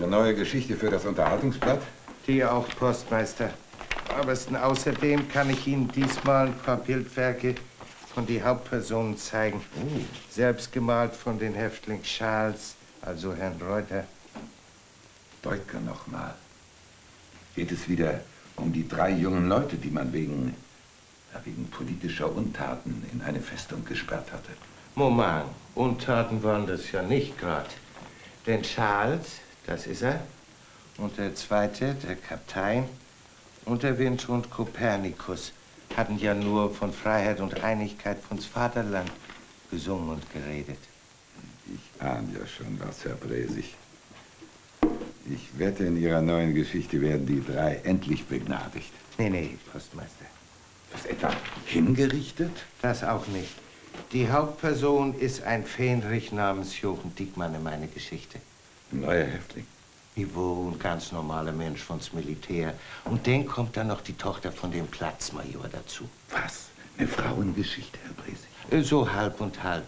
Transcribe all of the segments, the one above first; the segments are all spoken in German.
Ihre neue Geschichte für das Unterhaltungsblatt? Die auch, Postmeister. Aber außerdem kann ich Ihnen diesmal ein paar Bildwerke von den Hauptpersonen zeigen. Selbst gemalt von den Häftling Charles, also Herrn Reuter. Deutger nochmal. Geht es wieder um die 3 jungen Leute, die man wegen politischer Untaten in eine Festung gesperrt hatte? Moment, Untaten waren das ja nicht gerade. Denn Charles, das ist er, und der zweite, der Kapitän, und der Windhund Kopernikus hatten ja nur von Freiheit und Einigkeit von's Vaterland gesungen und geredet. Ich ahne ja schon was, Herr Bresig. Ich wette, in Ihrer neuen Geschichte werden die 3 endlich begnadigt. Nee, Postmeister. Was etwa hingerichtet? Das auch nicht. Die Hauptperson ist ein Fähnrich namens Jochen Diekmann in meiner Geschichte. Ein neuer Häftling. Niveau, ein ganz normaler Mensch von's Militär. Und dann kommt dann noch die Tochter von dem Platzmajor dazu. Was? Eine Frauengeschichte, Herr Bresig? So halb und halb.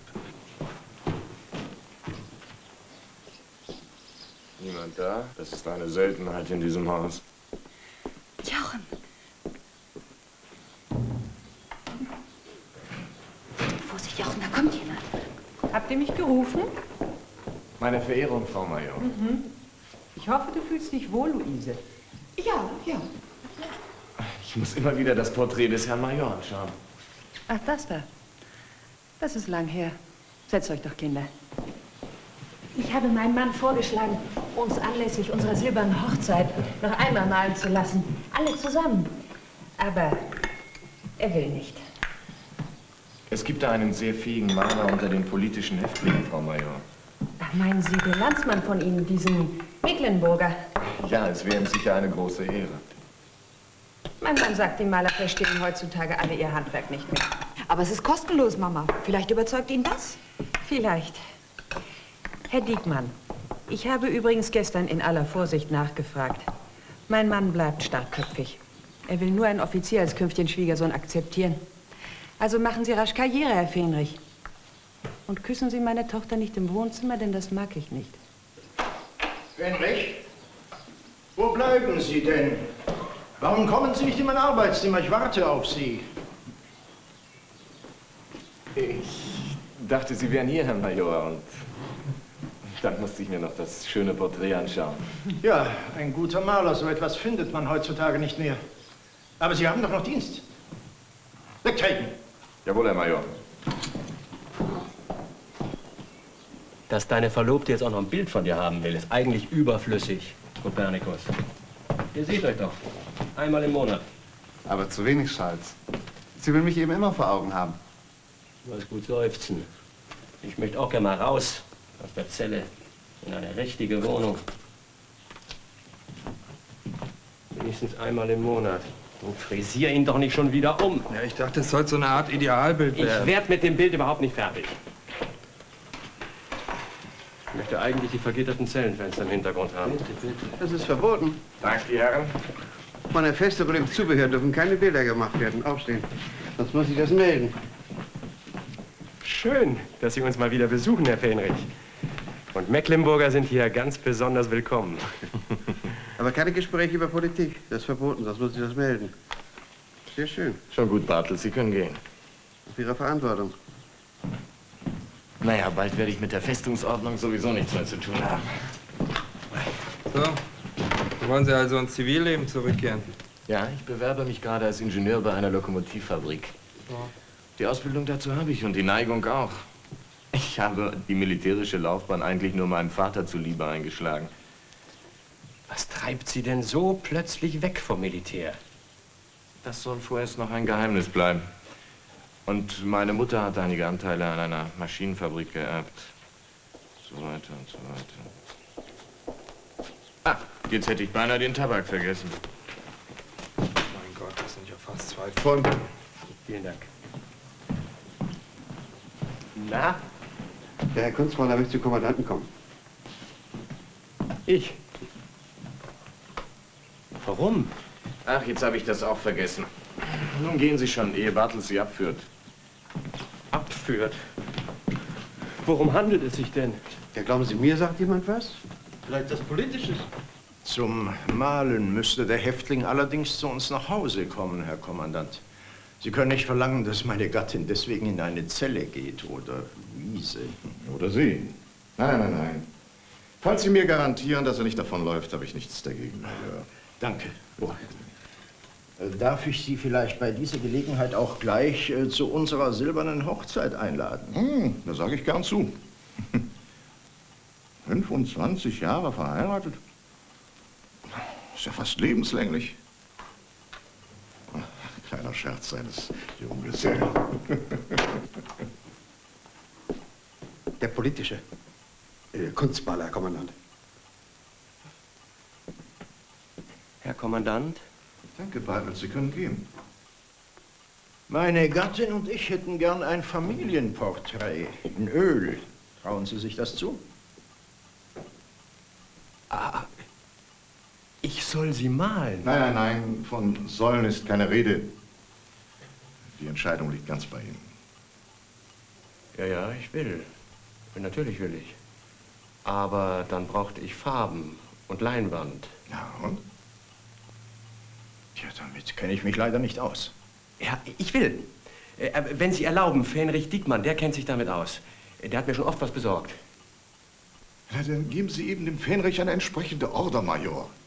Niemand da? Das ist eine Seltenheit in diesem Haus. Jochen. Vorsicht, Jochen, da kommt jemand. Habt ihr mich gerufen? Meine Verehrung, Frau Major. Ich hoffe, du fühlst dich wohl, Luise. Ja. Ich muss immer wieder das Porträt des Herrn Major anschauen. Ach, das da. Das ist lang her. Setzt euch doch, Kinder. Ich habe meinem Mann vorgeschlagen, uns anlässlich unserer silbernen Hochzeit noch einmal malen zu lassen. Alle zusammen. Aber er will nicht. Es gibt da einen sehr fähigen Maler unter den politischen Häftlingen, Frau Major. Ach, meinen Sie, der Landsmann von Ihnen, diesen Mecklenburger? Ja, es wäre ihm sicher eine große Ehre. Mein Mann sagt, die Maler verstehen heutzutage alle ihr Handwerk nicht mehr. Aber es ist kostenlos, Mama. Vielleicht überzeugt ihn das? Vielleicht. Herr Diekmann, ich habe übrigens gestern in aller Vorsicht nachgefragt. Mein Mann bleibt starkköpfig. Er will nur einen Offizier als künftigen Schwiegersohn akzeptieren. Also machen Sie rasch Karriere, Herr Fähnrich. Und küssen Sie meine Tochter nicht im Wohnzimmer, denn das mag ich nicht. Fähnrich, wo bleiben Sie denn? Warum kommen Sie nicht in mein Arbeitszimmer? Ich warte auf Sie. Ich dachte, Sie wären hier, Herr Major, und dann musste ich mir noch das schöne Porträt anschauen. Ja, ein guter Maler, so etwas findet man heutzutage nicht mehr. Aber Sie haben doch noch Dienst. Wegtreten! Jawohl, Herr Major. Dass deine Verlobte jetzt auch noch ein Bild von dir haben will, ist eigentlich überflüssig, Kopernikus. Ihr seht euch doch. Einmal im Monat. Aber zu wenig, Charles. Sie will mich eben immer vor Augen haben. Du musst gut seufzen. Ich möchte auch gerne mal raus aus der Zelle in eine richtige Wohnung. Wenigstens einmal im Monat. Und frisier ihn doch nicht schon wieder um. Ja, ich dachte, es soll so eine Art Idealbild werden. Ich werde mit dem Bild überhaupt nicht fertig. Ich möchte eigentlich die vergitterten Zellenfenster im Hintergrund haben. Bitte. Das ist verboten. Danke, die Herren. Von der Feste und dem Zubehör dürfen keine Bilder gemacht werden. Aufstehen. Sonst muss ich das melden. Schön, dass Sie uns mal wieder besuchen, Herr Fähnrich. Und Mecklenburger sind hier ganz besonders willkommen. Aber keine Gespräche über Politik. Das ist verboten, sonst muss ich das melden. Sehr schön. Schon gut, Bartels, Sie können gehen. Auf Ihrer Verantwortung. Naja, bald werde ich mit der Festungsordnung sowieso nichts mehr zu tun haben. So, wollen Sie also ins Zivilleben zurückkehren? Ja, ich bewerbe mich gerade als Ingenieur bei einer Lokomotivfabrik. Ja. Die Ausbildung dazu habe ich und die Neigung auch. Ich habe die militärische Laufbahn eigentlich nur meinem Vater zuliebe eingeschlagen. Was treibt Sie denn so plötzlich weg vom Militär? Das soll vorerst noch ein Geheimnis bleiben. Und meine Mutter hat einige Anteile an einer Maschinenfabrik geerbt. So weiter und so weiter. Ah, jetzt hätte ich beinahe den Tabak vergessen. Mein Gott, das sind ja fast 2 Pfund. Vielen Dank. Na? Der Herr Kunstmaler möchte zum Kommandanten kommen. Ich? Warum? Ach, jetzt habe ich das auch vergessen. Nun gehen Sie schon, ehe Bartels Sie abführt. Abführt? Worum handelt es sich denn? Ja, glauben Sie, mir sagt jemand was? Vielleicht das Politische. Zum Malen müsste der Häftling allerdings zu uns nach Hause kommen, Herr Kommandant. Sie können nicht verlangen, dass meine Gattin deswegen in eine Zelle geht, oder Luise. Oder Sie. Nein, nein, nein. Falls Sie mir garantieren, dass er nicht davonläuft, habe ich nichts dagegen, Major. Danke. Oh. Darf ich Sie vielleicht bei dieser Gelegenheit auch gleich zu unserer silbernen Hochzeit einladen? Da sage ich gern zu. 25 Jahre verheiratet? Ist ja fast lebenslänglich. Kleiner Scherz eines Junggesellen. Der politische Kunstball, Herr Kommandant. Herr Kommandant? Danke, Bartels, Sie können gehen. Meine Gattin und ich hätten gern ein Familienporträt in Öl. Trauen Sie sich das zu? Ah, ich soll sie malen. Nein, nein, nein, von sollen ist keine Rede. Die Entscheidung liegt ganz bei Ihnen. Ja, ja, ich will. Natürlich will ich. Aber dann brauchte ich Farben und Leinwand. Ja, und? Tja, damit kenne ich mich leider nicht aus. Ja, ich will. Wenn Sie erlauben, Fähnrich Diekmann, der kennt sich damit aus. Der hat mir schon oft was besorgt. Na, dann geben Sie eben dem Fähnrich eine entsprechende Order, Major.